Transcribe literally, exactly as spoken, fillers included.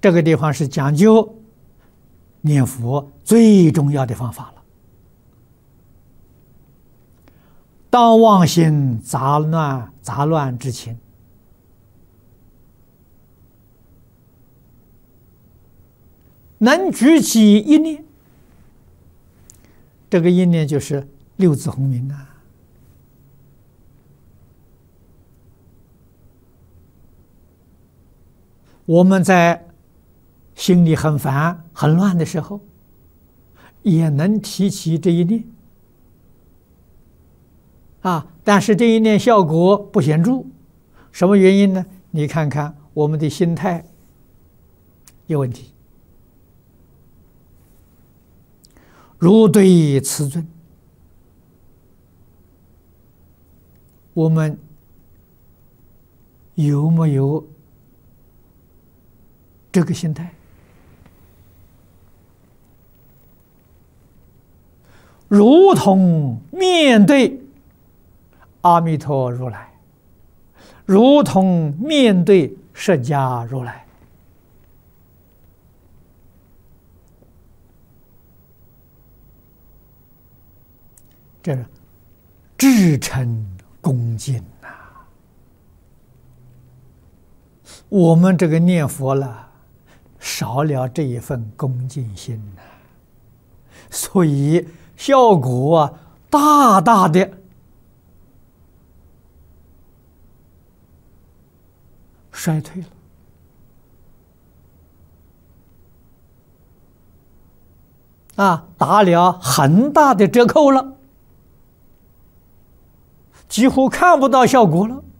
这个地方是讲究念佛最重要的方法了。当妄心杂乱杂乱之情，能举起一念，这个一念就是六字洪名啊。我们在心里很烦很乱的时候，也能提起这一念啊，但是这一念效果不显著，什么原因呢？你看看我们的心态有问题。如对此尊，我们有没有这个心态？如同面对阿弥陀如来，如同面对释迦如来，这至诚恭敬呐、啊！我们这个念佛了，少了这一份恭敬心呐、啊，所以效果啊，大大的衰退了啊，打了很大的折扣了，几乎看不到效果了。